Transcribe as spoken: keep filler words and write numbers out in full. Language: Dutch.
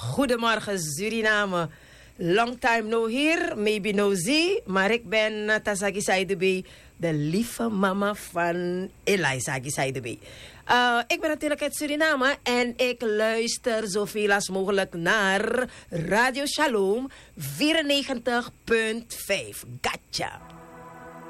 Goedemorgen Suriname. Long time no here, maybe no see. Maar ik ben Tasaki Saidebe, de lieve mama van Eliza Saidebe. Uh, ik ben natuurlijk uit Suriname en ik luister zoveel als mogelijk naar Radio Shalom vierennegentig punt vijf. Gotcha.